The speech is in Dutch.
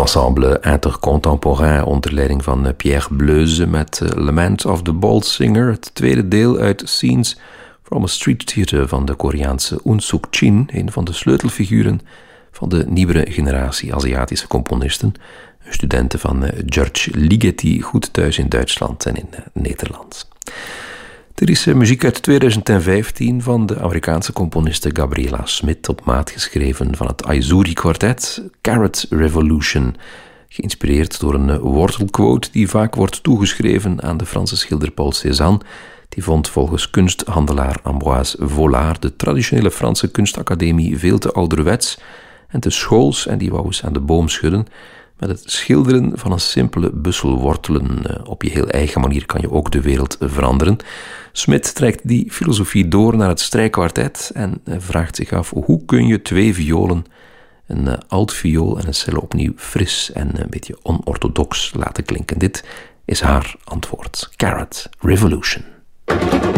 ensemble intercontemporain onder leiding van Pierre Bleuze met Lament of the Bold Singer, het tweede deel uit Scenes from a Street Theater van de Koreaanse Eun Suk Chin, een van de sleutelfiguren van de nieuwere generatie Aziatische componisten, studenten van George Ligeti, goed thuis in Duitsland en in Nederland. Er is muziek uit 2015 van de Amerikaanse componiste Gabriela Smit op maat geschreven van het Aizuri Quartet, Carrot Revolution, geïnspireerd door een wortelquote die vaak wordt toegeschreven aan de Franse schilder Paul Cézanne. Die vond volgens kunsthandelaar Ambroise Vollard de traditionele Franse kunstacademie veel te ouderwets en te schools en die wou eens aan de boom schudden. Met het schilderen van een simpele bussel wortelen op je heel eigen manier kan je ook de wereld veranderen. Smit trekt die filosofie door naar het strijkkwartet en vraagt zich af hoe kun je twee violen, een altviool en een cello opnieuw fris en een beetje onorthodox laten klinken. Dit is haar antwoord. Carrot Revolution.